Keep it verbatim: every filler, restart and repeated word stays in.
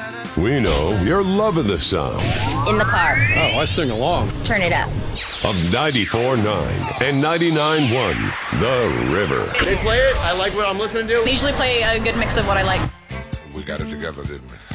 We know you're loving the sound In the car. Oh, I sing along. Turn it up. of ninety-four point nine and ninety-nine point one The River. They play it. I like what I'm listening to. They usually play a good mix of what I like. We got it together, didn't we?